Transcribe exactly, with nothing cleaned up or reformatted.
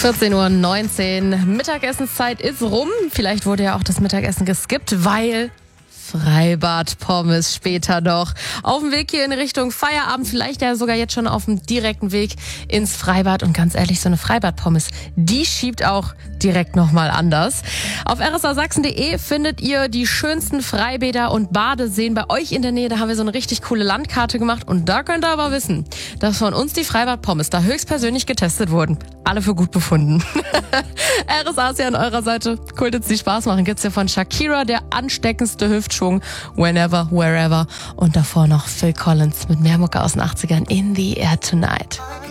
vierzehn Uhr neunzehn, Mittagessenszeit ist rum. Vielleicht wurde ja auch das Mittagessen geskippt, weil Freibad-Pommes später noch. Auf dem Weg hier in Richtung Feierabend, vielleicht ja sogar jetzt schon auf dem direkten Weg ins Freibad. Und ganz ehrlich, so eine Freibad-Pommes, die schiebt auch direkt nochmal anders. Auf r s a sachsen punkt de findet ihr die schönsten Freibäder und Badeseen bei euch in der Nähe. Da haben wir so eine richtig coole Landkarte gemacht. Und da könnt ihr aber wissen, dass von uns die Freibad-Pommes da höchstpersönlich getestet wurden. Alle für gut befunden. R S A ist ja an eurer Seite. Cool, dass die Spaß machen. Gibt's ja von Shakira, der ansteckendste Hüftschwung. Whenever, Wherever. Und davor noch Phil Collins mit mehr Mucke aus den achtzigern. In the Air Tonight.